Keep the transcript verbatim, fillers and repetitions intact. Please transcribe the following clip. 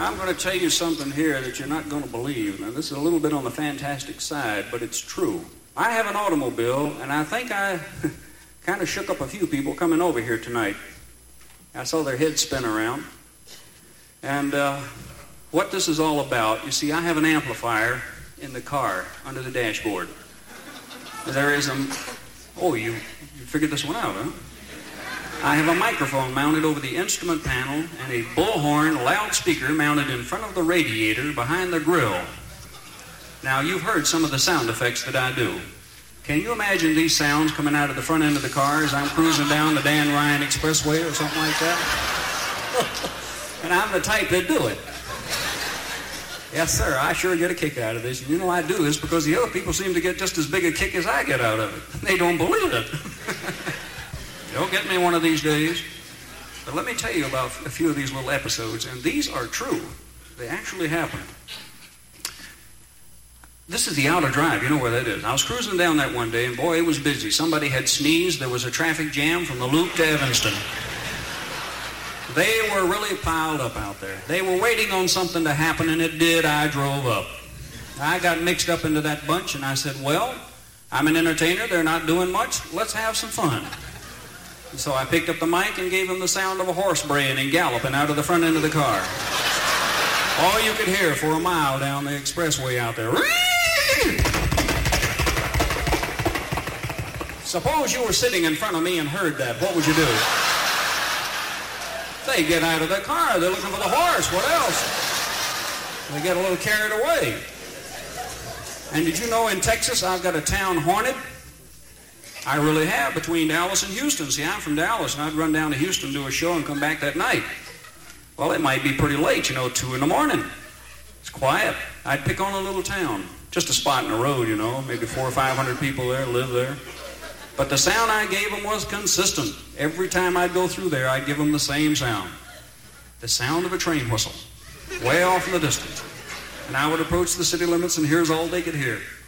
Now, I'm going to tell you something here that you're not going to believe. Now, this is a little bit on the fantastic side, but it's true. I have an automobile, and I think I kind of shook up a few people coming over here tonight. I saw their heads spin around. And uh, what this is all about, you see, I have an amplifier in the car under the dashboard. There is a... Oh, you, you figured this one out, huh? I have a microphone mounted over the instrument panel and a bullhorn loudspeaker mounted in front of the radiator behind the grill. Now, you've heard some of the sound effects that I do. Can you imagine these sounds coming out of the front end of the car as I'm cruising down the Dan Ryan Expressway or something like that? And I'm the type that do it. Yes, sir, I sure get a kick out of this. And you know I do this because the other people seem to get just as big a kick as I get out of it. They don't believe it. Don't get me one of these days. But let me tell you about a few of these little episodes, and these are true. They actually happened. This is the Outer Drive. You know where that is. I was cruising down that one day, and boy, it was busy. Somebody had sneezed. There was a traffic jam from the Loop to Evanston. They were really piled up out there. They were waiting on something to happen, and it did. I drove up. I got mixed up into that bunch, and I said, well, I'm an entertainer. They're not doing much. Let's have some fun. And so I picked up the mic and gave them the sound of a horse braying and galloping out of the front end of the car. All you could hear for a mile down the expressway out there. Suppose you were sitting in front of me and heard that. What would you do? They get out of the car. They're looking for the horse. What else? They get a little carried away. And did you know in Texas I've got a town hornet? I really have, between Dallas and Houston. See, I'm from Dallas, and I'd run down to Houston, do a show, and come back that night. Well, it might be pretty late, you know, two in the morning. It's quiet. I'd pick on a little town, just a spot in the road, you know, maybe four or five hundred people there live there. But the sound I gave them was consistent. Every time I'd go through there, I'd give them the same sound. The sound of a train whistle, way off in the distance. And I would approach the city limits, and here's all they could hear.